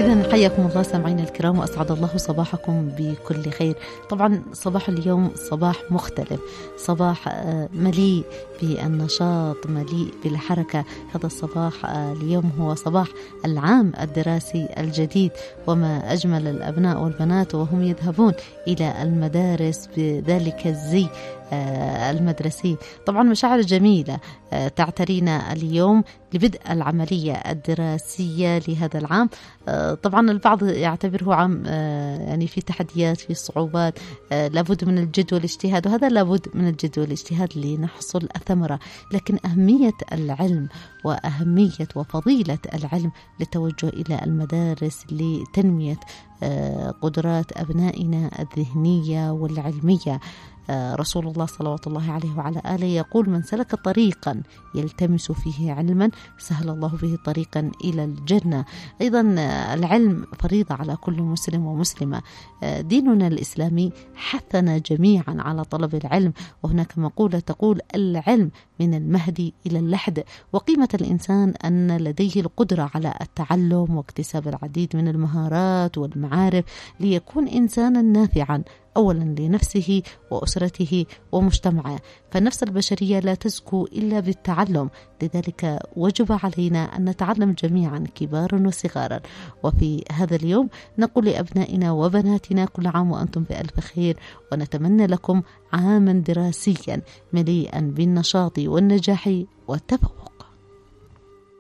إذن حياكم الله سامعين الكرام، وأسعد الله صباحكم بكل خير. طبعا صباح اليوم صباح مختلف، صباح مليء بالنشاط، مليء بالحركة. هذا الصباح اليوم هو صباح العام الدراسي الجديد، وما أجمل الأبناء والبنات وهم يذهبون إلى المدارس بذلك الزي المدرسي. طبعا مشاعر جميلة تعترينا اليوم لبدء العملية الدراسية لهذا العام. طبعا البعض يعتبره عام يعني في تحديات، في صعوبات، لابد من الجد والاجتهاد، وهذا لابد من الجد والاجتهاد لنحصل الثمرة. لكن أهمية العلم وأهمية وفضيلة العلم للتوجه إلى المدارس لتنمية قدرات أبنائنا الذهنية والعلمية. رسول الله صلوات الله عليه وعلى آله يقول: من سلك طريقا يلتمس فيه علما سهل الله به طريقا إلى الجنة. أيضا العلم فريضة على كل مسلم ومسلمة. ديننا الإسلامي حثنا جميعا على طلب العلم، وهناك مقولة تقول: العلم من المهد إلى اللحد. وقيمة الإنسان أن لديه القدرة على التعلم واكتساب العديد من المهارات والمعارف ليكون إنسانا نافعا أولا لنفسه وأسرته ومجتمعه. فالنفس البشرية لا تزكو إلا بالتعلم، لذلك وجب علينا أن نتعلم جميعا كبارا وصغارا. وفي هذا اليوم نقول لأبنائنا وبناتنا: كل عام وأنتم بألف خير، ونتمنى لكم عاما دراسيا مليئا بالنشاط والنجاح والتفوق.